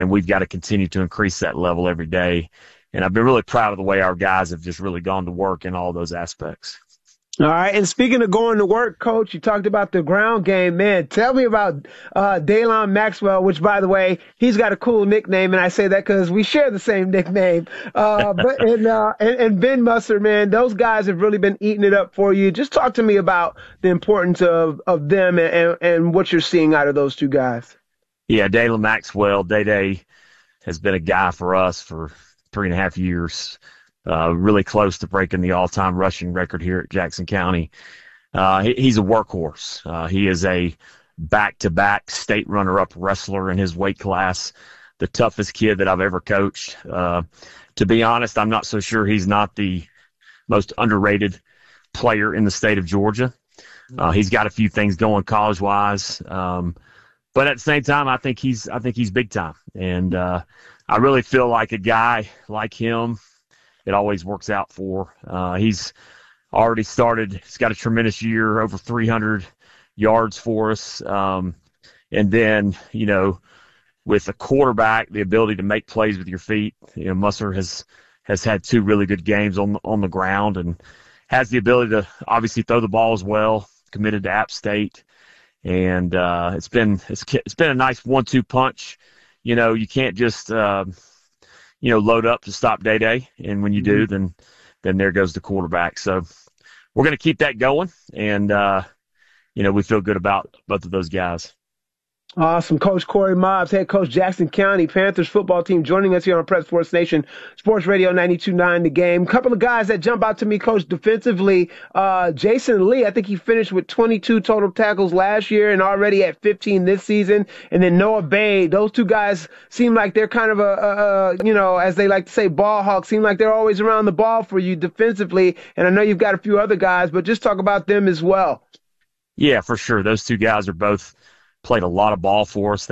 we've got to continue to increase that level every day. And I've been really proud of the way our guys have just really gone to work in all those aspects. All right. And speaking of going to work, Coach, you talked about the ground game. Man, tell me about Daylon Maxwell, which, by the way, he's got a cool nickname, and I say that because we share the same nickname. And Ben Musser, man, those guys have really been eating it up for you. Just talk to me about the importance of them and what you're seeing out of those two guys. Yeah, Daylon Maxwell, Day-Day, has been a guy for us for 3.5 years. Really close to breaking the all-time rushing record here at Jackson County. He's a workhorse. He is a back-to-back state runner-up wrestler in his weight class, the toughest kid that I've ever coached. To be honest, I'm not so sure he's not the most underrated player in the state of Georgia. He's got a few things going college-wise, but at the same time, I think he's big time. And I really feel like a guy like him, it always works out for. He's already started. He's got a tremendous year, over 300 yards for us. And then, with a quarterback, the ability to make plays with your feet. Musser has had 2 really good games on the ground and has the ability to obviously throw the ball as well. Committed to App State, and it's been a nice 1-2 punch. You can't just load up to stop Day-Day, and when you do, then there goes the quarterback. So we're going to keep that going, and we feel good about both of those guys. Awesome. Coach Corey Mobbs, head coach Jackson County Panthers football team, joining us here on Prep Sports Nation, Sports Radio 92.9 The Game. Couple of guys that jump out to me, Coach, defensively. Jason Lee, I think he finished with 22 total tackles last year and already at 15 this season. And then Noah Bay, those two guys seem like they're kind of as they like to say, ball hawks, seem like they're always around the ball for you defensively. And I know you've got a few other guys, but just talk about them as well. Yeah, for sure. Those two guys are both played a lot of ball for us.